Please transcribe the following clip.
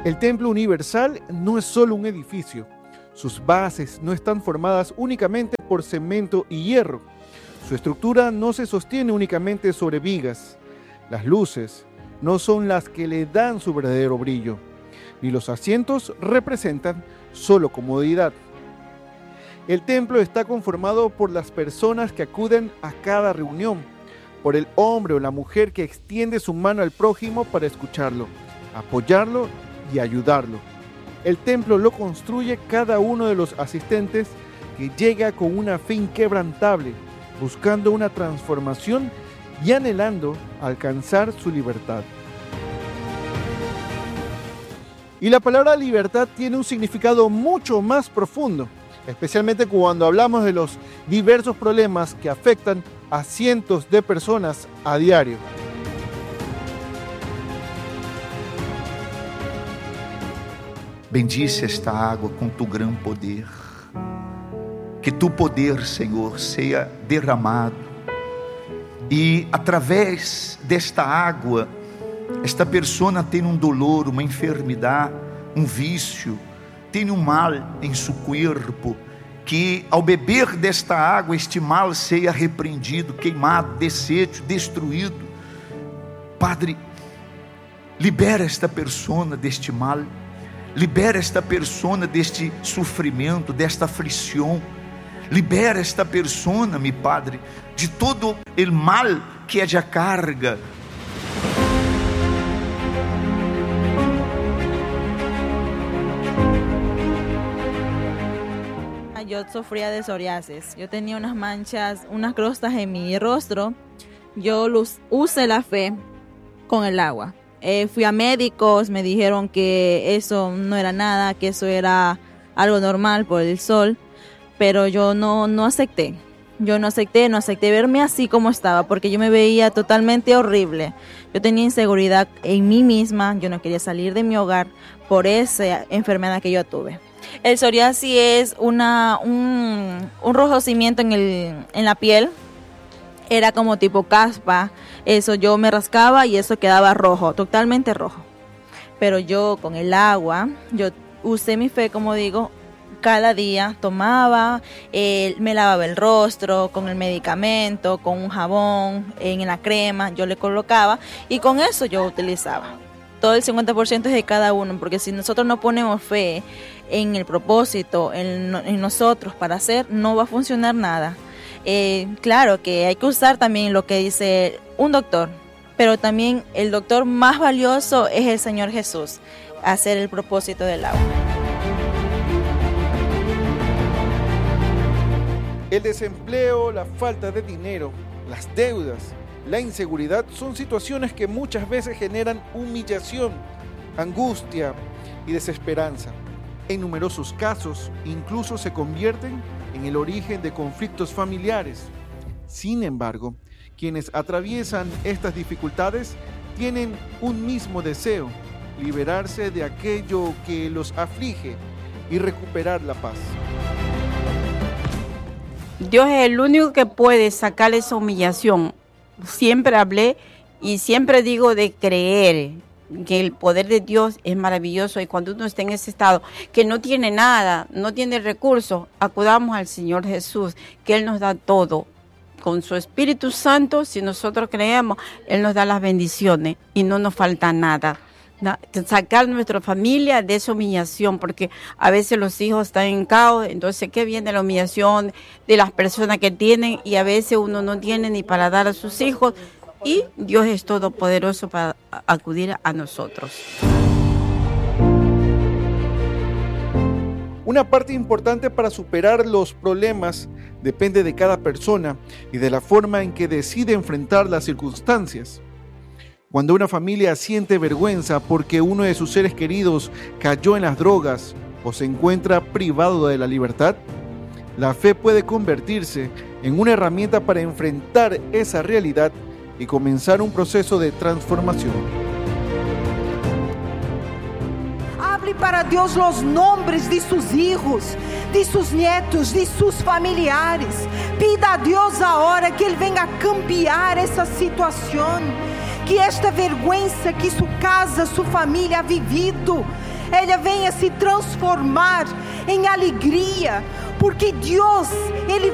El templo universal no es solo un edificio. Sus bases no están formadas únicamente por cemento y hierro. Su estructura no se sostiene únicamente sobre vigas. Las luces no son las que le dan su verdadero brillo, ni los asientos representan solo comodidad. El templo está conformado por las personas que acuden a cada reunión, por el hombre o la mujer que extiende su mano al prójimo para escucharlo, apoyarlo y ayudarlo. El templo lo construye cada uno de los asistentes que llega con una fe inquebrantable, buscando una transformación y anhelando alcanzar su libertad. Y la palabra libertad tiene un significado mucho más profundo, especialmente cuando hablamos de los diversos problemas que afectan a cientos de personas a diario. Bendice esta água com tu gran poder. Que tu poder, Senhor, seja derramado. E através desta água, esta pessoa tem um dolor, uma enfermidade, um vício, tem um mal em seu corpo. Que ao beber desta água, este mal seja repreendido, queimado, deshecho, destruído. Padre, libera esta pessoa deste mal. Libera esta pessoa deste sofrimento, desta aflição. Libera esta pessoa, meu Padre, de todo o mal que é de carga. Yo sufría de psoriasis. Yo tenía unas manchas, unas crostas en mi rostro. Yo usé la fe con el agua. Fui a médicos, me dijeron que eso no era nada, que eso era algo normal por el sol, pero yo no acepté. Yo no acepté verme así como estaba, porque yo me veía totalmente horrible. Yo tenía inseguridad en mí misma, yo no quería salir de mi hogar por esa enfermedad que yo tuve. El psoriasis es un rojocimiento en la piel. Era como tipo caspa, eso yo me rascaba y eso quedaba rojo, totalmente rojo. Pero yo con el agua, yo usé mi fe, como digo, cada día tomaba, me lavaba el rostro con el medicamento, con un jabón, en la crema, yo le colocaba y con eso yo utilizaba. Todo el 50% es de cada uno, porque si nosotros no ponemos fe en el propósito, en nosotros para hacer, no va a funcionar nada. Claro que hay que usar también lo que dice un doctor, pero también el doctor más valioso es el Señor Jesús, hacer el propósito del agua. El desempleo, la falta de dinero, las deudas, la inseguridad son situaciones que muchas veces generan humillación, angustia y desesperanza. En numerosos casos, incluso se convierten en el origen de conflictos familiares. Sin embargo, quienes atraviesan estas dificultades tienen un mismo deseo: liberarse de aquello que los aflige y recuperar la paz. Dios es el único que puede sacar esa humillación. Siempre hablé y siempre digo de creer que el poder de Dios es maravilloso, y cuando uno está en ese estado que no tiene nada, no tiene recursos, acudamos al Señor Jesús, que Él nos da todo. Con su Espíritu Santo, si nosotros creemos, Él nos da las bendiciones y no nos falta nada. Sacar nuestra familia de esa humillación, porque a veces los hijos están en caos, entonces ¿qué viene la humillación de las personas que tienen? Y a veces uno no tiene ni para dar a sus hijos, y Dios es todopoderoso para acudir a nosotros. Una parte importante para superar los problemas depende de cada persona y de la forma en que decide enfrentar las circunstancias. Cuando una familia siente vergüenza porque uno de sus seres queridos cayó en las drogas o se encuentra privado de la libertad, la fe puede convertirse en una herramienta para enfrentar esa realidad y comenzar un proceso de transformación. Hable para Deus os nomes de seus hijos, de seus netos, de seus familiares. Pida a Deus agora que Ele venha cambiar essa situação, que esta vergüenza que sua casa, sua família ha vivido, ela venha se transformar em alegria, porque Deus, Ele